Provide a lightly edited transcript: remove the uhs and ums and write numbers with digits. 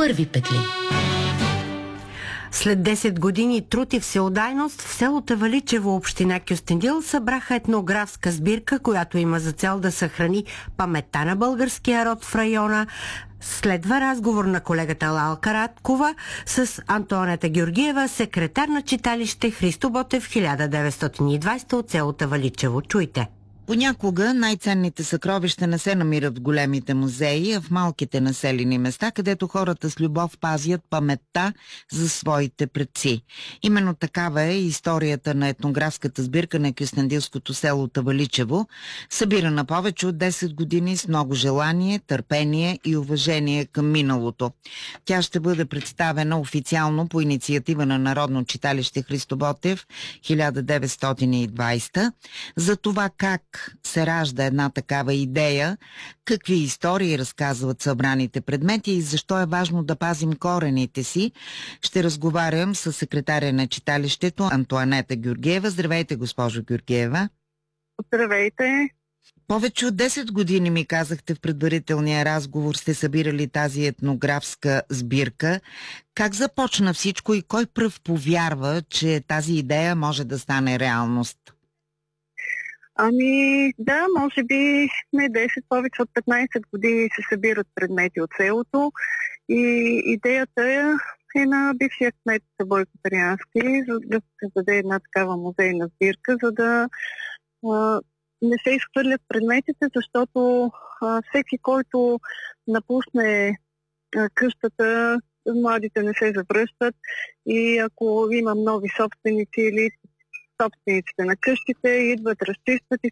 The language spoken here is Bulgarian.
първи петли. След 10 години труд и всеотдайност в село Таваличево, община Кюстендил, събраха етнографска сбирка, която има за цел да съхрани паметта на българския род в района. Следва разговор на колегата Лалка Радкова с Антоанета Георгиева, секретар на читалище Христо Ботев 1920 от село Таваличево. Чуйте! Понякога най-ценните съкровища не се намират в големите музеи, а в малките населени места, където хората с любов пазят паметта за своите предци. Именно такава е историята на етнографската сбирка на кюстендилското село Таваличево, събирана повече от 10 години с много желание, търпение и уважение към миналото. Тя ще бъде представена официално по инициатива на Народно читалище Христо Ботев 1920. За това как се ражда една такава идея, какви истории разказват събраните предмети и защо е важно да пазим корените си, ще разговарям с секретаря на читалището Антоанета Георгиева. Здравейте, госпожо Георгиева. Здравейте. Повече от 10 години ми казахте в предварителния разговор сте събирали тази етнографска сбирка. Как започна всичко и кой пръв повярва, че тази идея може да стане реалност? Да, може би не 10, повече от 15 години се събират предмети от селото и идеята е на бившия кмет Бойко Тариански за да се създаде една такава музейна сбирка, за да не се изхвърлят предметите, защото всеки, който напусне къщата, младите не се завръщат и ако имам нови собственици или собствениците на къщите идват, разчистват и